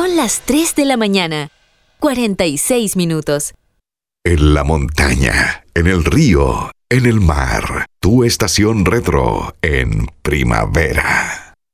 Son las 3 de la mañana, 46 minutos. En la montaña, en el río, en el mar, tu estación retro en primavera.